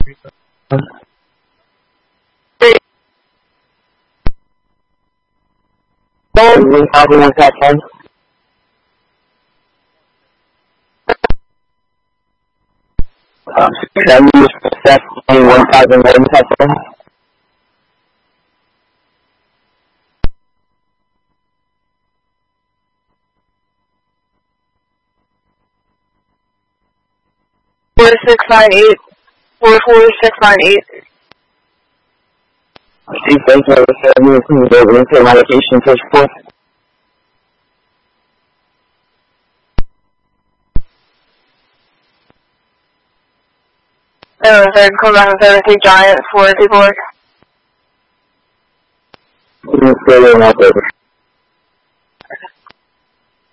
Can you set 1,001 touchdown? Four 698. 44698. Steve, thank you for the my location first floor. Third, come back and 73 Giant for Deport. Stay there,